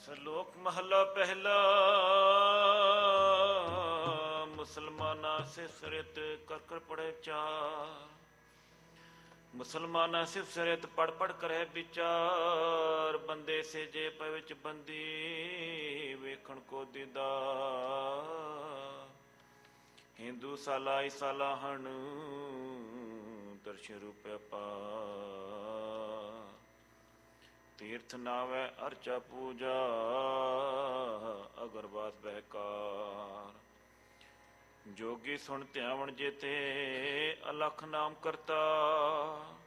ਸ਼ਲੋਕ ਮਹਲਾ ਪਹਿਲਾ। ਮੁਸਲਮਾਨਾਂ ਸੇ ਸਰਿਤ ਕਰ ਕਰ ਪੜ੍ਹੇ ਚਾਰ। ਮੁਸਲਮਾਨਾਂ ਸਿਫ ਸਰਿਤ ਪੜ ਪੜ ਕਰੇ ਵਿਚਾਰ। ਬੰਦੇ ਸੇ ਜੇ ਪੈ ਵਿੱਚ ਬੰਦੀ ਵੇਖਣ ਕੋ ਦੀਦਾ। ਹਿੰਦੂ ਸਾਲਾ ਇਸਾਲਾ ਹਣ ਦਰਸ਼ਨ ਰੂਪੇ ਪਾ। ਤੀਰਥ ਨਾਵੈ ਅਰਚਾ ਪੂਜਾ ਅਗਰਵਾਸ ਬਹਿਕਾਰ। ਜੋਗੀ ਸੁਣ ਧਿਆਵਣ ਜੇਤੇ ਅਲਖ ਨਾਮ ਕਰਤਾ।